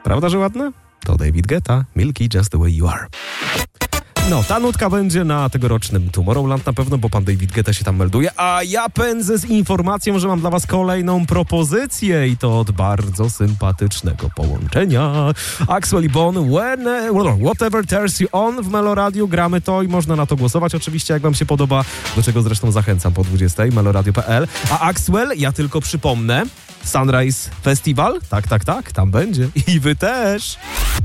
Prawda, że ładne? To David Guetta, Milky, Just the Way You Are. No, ta nutka będzie na tegorocznym Tomorrowland na pewno, bo pan David Guetta się tam melduje, a ja pędzę z informacją, że mam dla was kolejną propozycję i to od bardzo sympatycznego połączenia. Axwell i Bon, Whatever Turns You On w Meloradiu, gramy to i można na to głosować oczywiście, jak wam się podoba, do czego zresztą zachęcam po 20, meloradio.pl. A Axwell, ja tylko przypomnę, Sunrise Festival, tak, tam będzie i wy też.